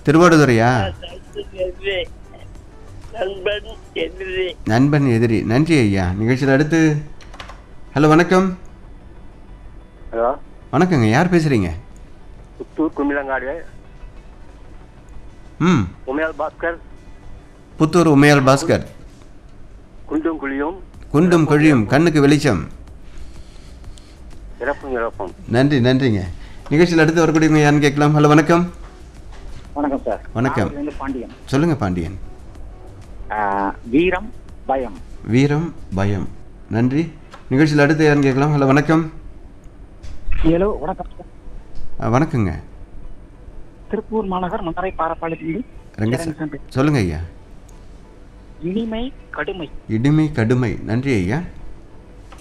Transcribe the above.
திருவாடுதுறையா? எதிரி. நண்பன் எதிரி. நண்பன் எதிரி. நன்றி ஐயா. நிகழ்ச்சியில் அடுத்து. ஹலோ வணக்கம். ஹலோ வணக்கங்க. யார் பேசுறீங்க? புத்தூர் குமிழங்காடு உமையால் பாஸ்கர். புத்தூர் உமையால் பாஸ்கர். குண்டும் குழியும் குண்டும் குழியும் கண்ணுக்கு வெளிச்சம். இறப்பும் இறப்பும். நன்றி நன்றிங்க. நிகழ்ச்சியில் அடுத்து வரக்கூடியவங்க யாருன்னு கேட்கலாம். ஹலோ வணக்கம். வணக்கம் சார். வணக்கம். பாண்டியன். சொல்லுங்க பாண்டியன். வீரம் பயம். வீரம் பயம். நன்றி. நிகழ்ச்சியில் அடுத்து யாருன்னு கேட்கலாம். ஹலோ வணக்கம். ஹலோ வணக்கம். வணக்கங்க. திருப்பூர் மாநகர் மதுரை பாரப்பாளையத்தில் ரங்கசாமி. சொல்லுங்க ஐயா. இனிமை கடுமை. இனிமை கடுமை. நன்றி ஐயா.